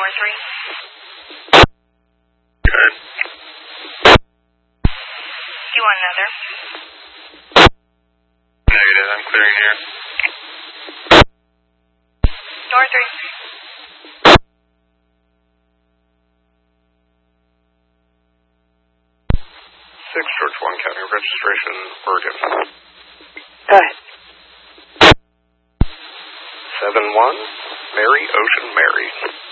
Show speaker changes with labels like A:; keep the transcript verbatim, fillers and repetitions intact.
A: Door three.
B: Good.
A: Do you want another?
B: Negative, I'm clearing here.
A: Door three.
B: Six George One County registration, Oregon.
C: Go ahead.
B: Seven one, Mary Ocean Mary.